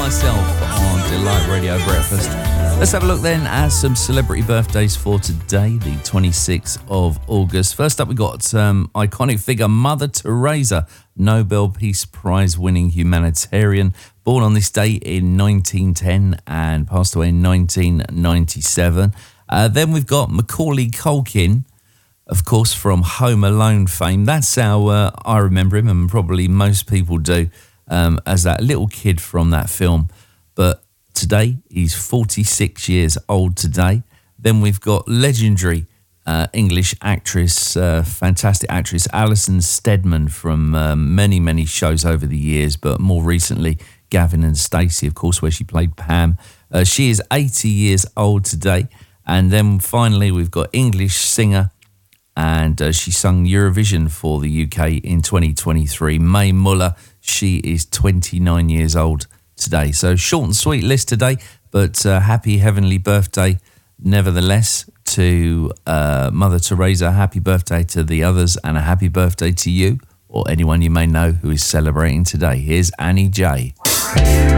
myself on Delight Radio Breakfast. Let's have a look then at some celebrity birthdays for today, the 26th of August. First up, we got iconic figure Mother Teresa, Nobel Peace Prize winning humanitarian, born on this day in 1910 and passed away in 1997. Then we've got Macaulay Culkin, of course, from Home Alone fame. That's how I remember him, and probably most people do, as that little kid from that film. But today, he's 46 years old today. Then we've got legendary English actress, fantastic actress, Alison Steadman from many, many shows over the years, but more recently, Gavin and Stacey, of course, where she played Pam. She is 80 years old today. And then finally, we've got English singer, and she sung Eurovision for the UK in 2023, Mae Muller. She is 29 years old today. So short and sweet list today, but happy heavenly birthday nevertheless to Mother Teresa. Happy birthday to the others, and a happy birthday to you or anyone you may know who is celebrating today. Here's Annie J.